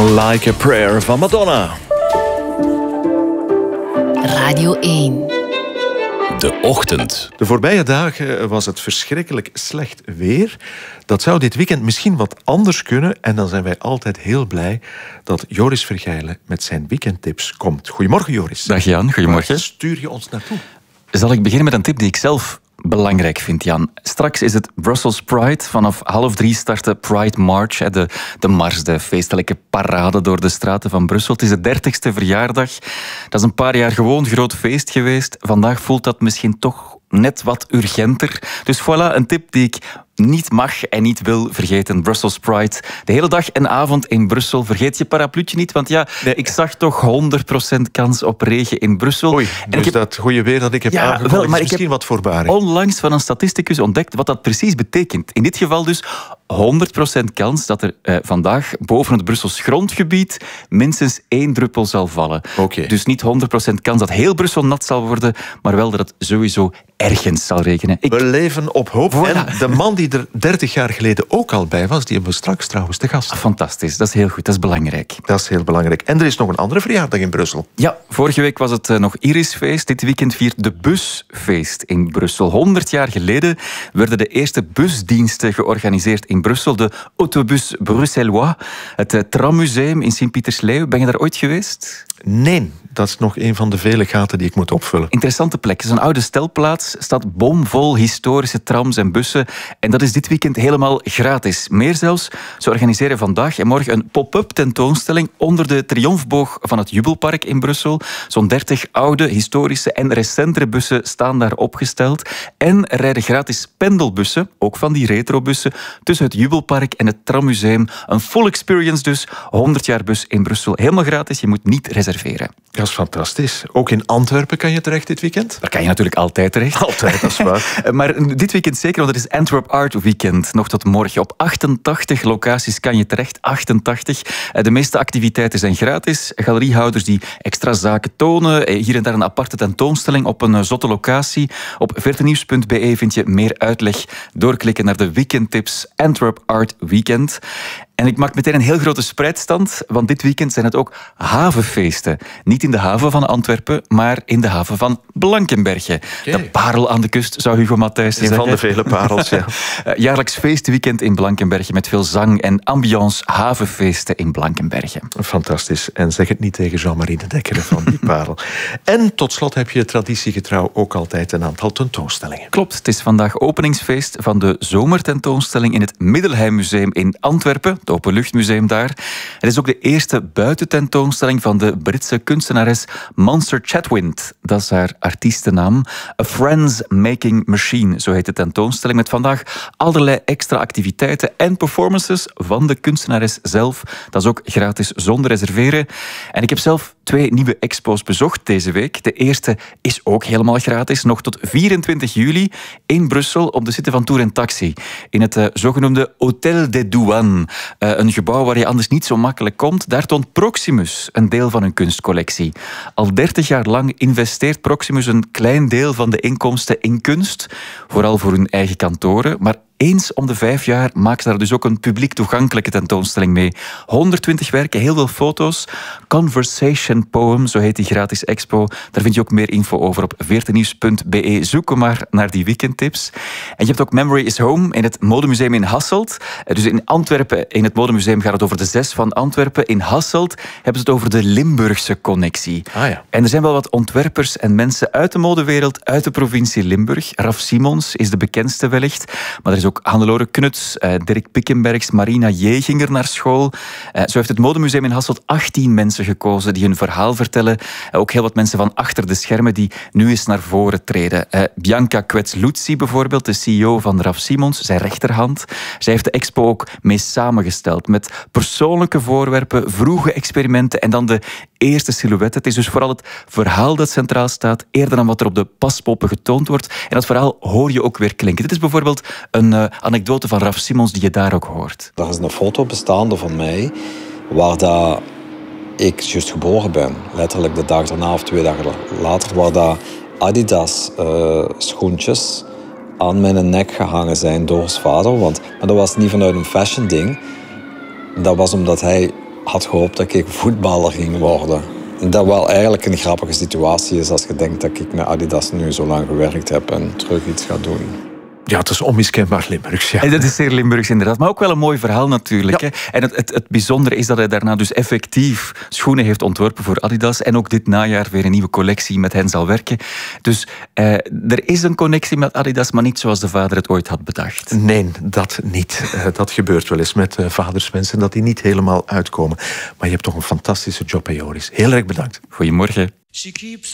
Like a Prayer van Madonna. Radio 1. De ochtend. De voorbije dagen was het verschrikkelijk slecht weer. Dat zou dit weekend misschien wat anders kunnen. En dan zijn wij altijd heel blij dat Joris Vergijlen met zijn weekendtips komt. Goedemorgen, Joris. Dag Jan, goedemorgen. Waar stuur je ons naartoe? Zal ik beginnen met een tip die ik zelf belangrijk vind, Jan. Straks is het Brussels Pride. Vanaf 2:30 start de Pride March, de mars, de feestelijke parade door de straten van Brussel. Het is de 30ste verjaardag. Dat is een paar jaar gewoon groot feest geweest. Vandaag voelt dat misschien toch net wat urgenter. Dus voilà, een tip die ik niet mag en niet wil vergeten. Brussels Pride. De hele dag en avond in Brussel. Vergeet je parapluutje niet, want ja, ik zag toch 100% kans op regen in Brussel. Oei, en dus dat goede weer dat ik heb aangekondigd is misschien wat voorbaring. Onlangs van een statisticus ontdekt wat dat precies betekent. In dit geval dus 100% kans dat er vandaag boven het Brussels grondgebied minstens 1 druppel zal vallen. Okay. Dus niet 100% kans dat heel Brussel nat zal worden, maar wel dat het sowieso ergens zal regenen. We leven op hoop. Voilà. En de man die er 30 jaar geleden ook al bij was, die hebben we straks trouwens te gast. Fantastisch, dat is heel goed, dat is belangrijk. Dat is heel belangrijk. En er is nog een andere verjaardag in Brussel. Ja, vorige week was het nog Irisfeest. Dit weekend viert de Busfeest in Brussel. 100 jaar geleden werden de eerste busdiensten georganiseerd in Brussel. De Autobus Bruxellois, het trammuseum in Sint-Pietersleeuw. Ben je daar ooit geweest? Nee, dat is nog een van de vele gaten die ik moet opvullen. Interessante plek. Het is een oude stelplaats, staat bomvol historische trams en bussen. En dat is dit weekend helemaal gratis. Meer zelfs, ze organiseren vandaag en morgen een pop-up tentoonstelling onder de triomfboog van het Jubelpark in Brussel. Zo'n 30 oude, historische en recentere bussen staan daar opgesteld. En er rijden gratis pendelbussen, ook van die retrobussen, tussen het Jubelpark en het trammuseum. Een full experience dus, 100 jaar bus in Brussel. Helemaal gratis, je moet niet reserveren. Dat is fantastisch. Ook in Antwerpen kan je terecht dit weekend? Daar kan je natuurlijk altijd terecht. Altijd, dat is waar. Maar dit weekend zeker, want het is Antwerp Art Weekend. Nog tot morgen. Op 88 locaties kan je terecht. 88. De meeste activiteiten zijn gratis. Galeriehouders die extra zaken tonen. Hier en daar een aparte tentoonstelling op een zotte locatie. Op vertenieuws.be vind je meer uitleg. Doorklikken naar de weekendtips Antwerp Art Weekend. En ik maak meteen een heel grote spreidstand, want dit weekend zijn het ook havenfeesten. Niet in de haven van Antwerpen, maar in de haven van Blankenberge. Okay. De parel aan de kust, zou Hugo Matthijs zeggen. Een van de vele parels, ja. Jaarlijks feestweekend in Blankenberge met veel zang en ambiance havenfeesten in Blankenberge. Fantastisch. En zeg het niet tegen Jean-Marie de Dekker van die parel. En tot slot heb je traditiegetrouw ook altijd een aantal tentoonstellingen. Klopt, het is vandaag openingsfeest van de zomertentoonstelling in het Middelheimmuseum in Antwerpen. Het Openluchtmuseum daar. Het is ook de eerste buitententoonstelling van de Britse kunstenares Monster Chatwin. Dat is haar artiestennaam. A Friends Making Machine, zo heet de tentoonstelling. Met vandaag allerlei extra activiteiten en performances van de kunstenares zelf. Dat is ook gratis zonder reserveren. En ik heb zelf 2 nieuwe expo's bezocht deze week. De eerste is ook helemaal gratis, nog tot 24 juli in Brussel op de Cité van Tour en Taxi. In het zogenoemde Hôtel des Douanes. Een gebouw waar je anders niet zo makkelijk komt. Daar toont Proximus een deel van hun kunstcollectie. Al 30 jaar lang investeert Proximus een klein deel van de inkomsten in kunst. Vooral voor hun eigen kantoren. Maar eens om de 5 jaar maakt daar dus ook een publiek toegankelijke tentoonstelling mee. 120 werken, heel veel foto's. Conversation Poem, zo heet die gratis expo. Daar vind je ook meer info over op veertenieuws.be. Zoek maar naar die weekendtips. En je hebt ook Memory is Home in het Modemuseum in Hasselt. Dus in Antwerpen, in het Modemuseum gaat het over de 6 van Antwerpen. In Hasselt hebben ze het over de Limburgse connectie. Ah, ja. En er zijn wel wat ontwerpers en mensen uit de modewereld, uit de provincie Limburg. Raf Simons is de bekendste wellicht. Maar er is ook Hannelore Knuts, Dirk Pikkenbergs, Marina J. ging er naar school. Zo heeft het Modemuseum in Hasselt 18 mensen gekozen die hun verhaal vertellen. Ook heel wat mensen van achter de schermen die nu eens naar voren treden. Bianca Kwets-Lutzi bijvoorbeeld, de CEO van Raf Simons, zijn rechterhand. Zij heeft de expo ook mee samengesteld met persoonlijke voorwerpen, vroege experimenten en dan de eerste silhouetten. Het is dus vooral het verhaal dat centraal staat, eerder dan wat er op de paspoppen getoond wordt. En dat verhaal hoor je ook weer klinken. Dit is bijvoorbeeld een anekdote van Raf Simons die je daar ook hoort. Er is een foto bestaande van mij waar dat ik juist geboren ben. Letterlijk de dag daarna of 2 dagen later, waar dat Adidas schoentjes aan mijn nek gehangen zijn door zijn vader. Maar dat was niet vanuit een fashion ding. Dat was omdat hij had gehoopt dat ik voetballer ging worden. Dat wel eigenlijk een grappige situatie is als je denkt dat ik met Adidas nu zo lang gewerkt heb en terug iets ga doen. Ja, het is onmiskenbaar Limburgs. Ja. En dat is zeer Limburgs inderdaad, maar ook wel een mooi verhaal natuurlijk. Ja. Hè? En het bijzondere is dat hij daarna dus effectief schoenen heeft ontworpen voor Adidas en ook dit najaar weer een nieuwe collectie met hen zal werken. Dus er is een connectie met Adidas, maar niet zoals de vader het ooit had bedacht. Nee, dat niet. Dat gebeurt wel eens met vaderswensen, dat die niet helemaal uitkomen. Maar je hebt toch een fantastische job, hè, Joris. Heel erg bedankt. Goedemorgen.